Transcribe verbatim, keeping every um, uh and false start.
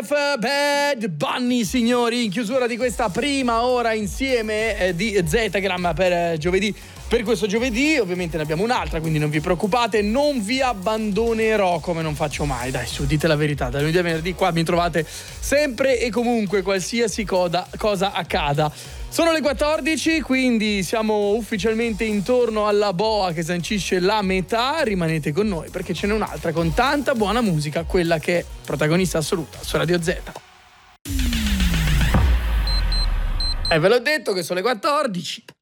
F, Bad Bunny, signori, in chiusura di questa prima ora insieme eh, di Zetagram per eh, giovedì. Per questo giovedì ovviamente ne abbiamo un'altra, quindi non vi preoccupate, non vi abbandonerò come non faccio mai. Dai, su, dite la verità, da lunedì a venerdì qua mi trovate sempre e comunque, qualsiasi coda, cosa accada. Sono le quattordici, quindi siamo ufficialmente intorno alla boa che sancisce la metà. Rimanete con noi perché ce n'è un'altra con tanta buona musica, quella che è protagonista assoluta su Radio Z. E ve l'ho detto che sono le quattordici.